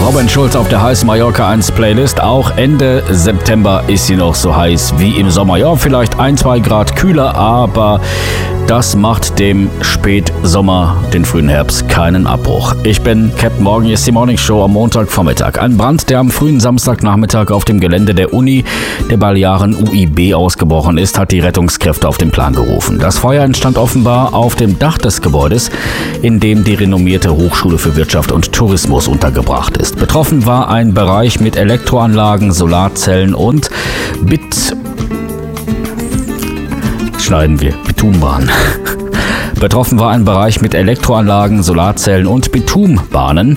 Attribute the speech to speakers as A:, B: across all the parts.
A: Robin Schulz auf der heißen Mallorca 1 Playlist. Auch Ende September ist sie noch so heiß wie im Sommer. Ja, vielleicht 1-2 Grad kühler, aber das macht dem Spätsommer, den frühen Herbst, keinen Abbruch. Ich bin Captain Morgan, hier ist die Morning Show am Montagvormittag. Ein Brand, der am frühen Samstagnachmittag auf dem Gelände der Uni der Balearen UIB ausgebrochen ist, hat die Rettungskräfte auf den Plan gerufen. Das Feuer entstand offenbar auf dem Dach des Gebäudes, in dem die renommierte Hochschule für Wirtschaft und Tourismus untergebracht ist. Betroffen war ein Bereich mit Elektroanlagen, Solarzellen und Bitumbahnen. Betroffen war ein Bereich mit Elektroanlagen, Solarzellen und Bitumbahnen.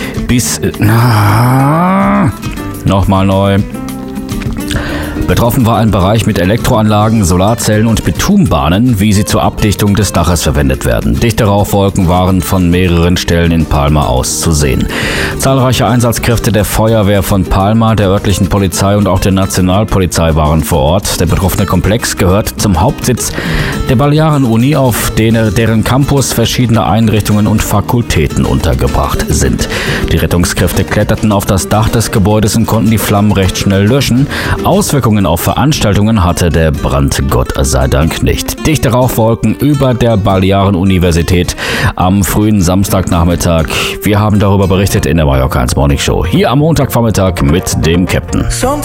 A: Nochmal neu. Betroffen war ein Bereich mit Elektroanlagen, Solarzellen und Bitumbahnen, wie sie zur Abdichtung des Daches verwendet werden. Dichte Rauchwolken waren von mehreren Stellen in Palma aus zu sehen. Zahlreiche Einsatzkräfte der Feuerwehr von Palma, der örtlichen Polizei und auch der Nationalpolizei waren vor Ort. Der betroffene Komplex gehört zum Hauptsitz der Balearen-Uni, auf deren Campus verschiedene Einrichtungen und Fakultäten untergebracht sind. Die Rettungskräfte kletterten auf das Dach des Gebäudes und konnten die Flammen recht schnell löschen. Auswirkungen auf Veranstaltungen hatte der Brand Gott sei Dank nicht. Dichte Rauchwolken über der Balearen-Universität am frühen Samstagnachmittag. Wir haben darüber berichtet in der Mallorca 1 Morning Show. Hier am Montagvormittag mit dem Captain.